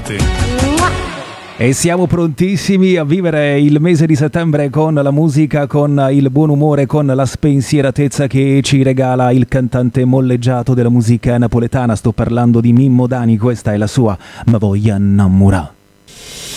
baciati. E siamo prontissimi a vivere il mese di settembre con la musica, con il buon umore, con la spensieratezza che ci regala il cantante molleggiato della musica napoletana. Sto parlando di Mimmo Dani, questa è la sua Ma voglia innamorà.